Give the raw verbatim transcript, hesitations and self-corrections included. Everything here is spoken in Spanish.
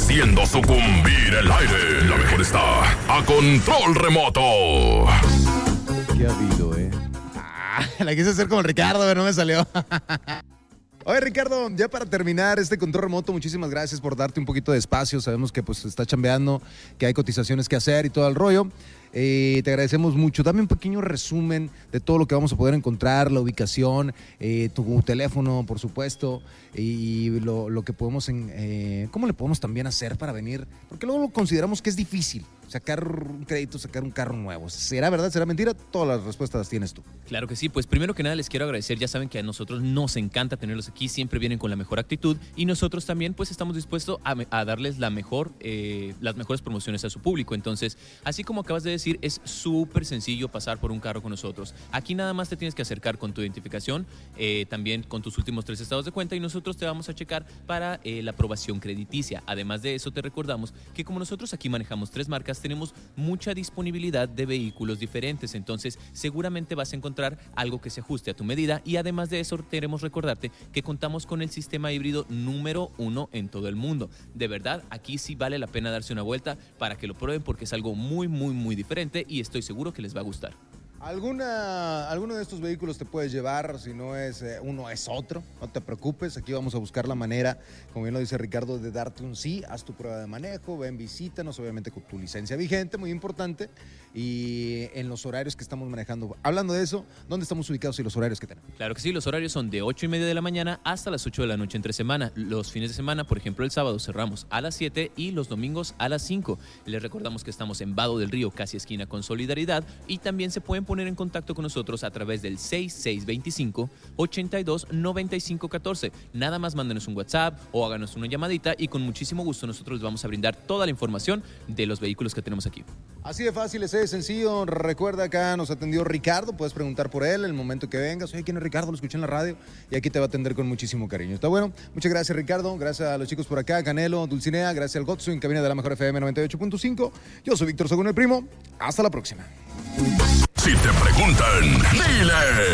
haciendo sucumbir el aire. La mejor está a control remoto. ¿Qué ha habido, eh? Ah, la quise hacer como Ricardo, pero no me salió. Oye, Ricardo, ya para terminar este control remoto, muchísimas gracias por darte un poquito de espacio. Sabemos que pues está chambeando, que hay cotizaciones que hacer y todo el rollo. Eh, te agradecemos mucho. Dame un pequeño resumen de todo lo que vamos a poder encontrar, la ubicación, eh, tu teléfono, por supuesto, y lo, lo que podemos, en, eh, ¿cómo le podemos también hacer para venir? Porque luego lo consideramos que es difícil sacar un crédito, sacar un carro nuevo. ¿Será verdad? ¿Será mentira? Todas las respuestas las tienes tú. Claro que sí. Pues primero que nada les quiero agradecer. Ya saben que a nosotros nos encanta tenerlos aquí. Siempre vienen con la mejor actitud y nosotros también pues estamos dispuestos a, a darles la mejor, eh, las mejores promociones a su público. Entonces, así como acabas de decir, es súper sencillo pasar por un carro con nosotros. Aquí nada más te tienes que acercar con tu identificación, eh, también con tus últimos tres estados de cuenta y nosotros te vamos a checar para eh, la aprobación crediticia. Además de eso, te recordamos que como nosotros aquí manejamos tres marcas, tenemos mucha disponibilidad de vehículos diferentes. Entonces, seguramente vas a encontrar algo que se ajuste a tu medida y además de eso, queremos recordarte que contamos con el sistema híbrido número uno en todo el mundo. De verdad, aquí sí vale la pena darse una vuelta para que lo prueben porque es algo muy, muy, muy diferente y estoy seguro que les va a gustar. ¿Alguna, alguno de estos vehículos te puedes llevar, si no es eh, uno es otro, no te preocupes, aquí vamos a buscar la manera, como bien lo dice Ricardo, de darte un sí, haz tu prueba de manejo, ven, visítanos, obviamente con tu licencia vigente, muy importante, y en los horarios que estamos manejando. Hablando de eso, ¿dónde estamos ubicados y los horarios que tenemos? Claro que sí, los horarios son de ocho y media de la mañana hasta las ocho de la noche entre semana. Los fines de semana, por ejemplo, el sábado cerramos a las siete y los domingos a las cinco. Les recordamos que estamos en Vado del Río, casi esquina con Solidaridad, y también se pueden poner en contacto con nosotros a través del seis seis dos cinco, ocho dos, nueve cinco uno cuatro. Nada más mándenos un WhatsApp o háganos una llamadita y con muchísimo gusto nosotros les vamos a brindar toda la información de los vehículos que tenemos aquí. Así de fácil, es de sencillo. Recuerda, acá nos atendió Ricardo, puedes preguntar por él el momento que vengas. Oye, ¿quién es Ricardo? Lo escuché en la radio y aquí te va a atender con muchísimo cariño. ¿Está bueno? Muchas gracias, Ricardo. Gracias a los chicos por acá, Canelo, Dulcinea, gracias al Gotsu en cabina de la mejor F M noventa y ocho punto cinco. Yo soy Víctor Según el Primo. Hasta la próxima. Si te preguntan, dile.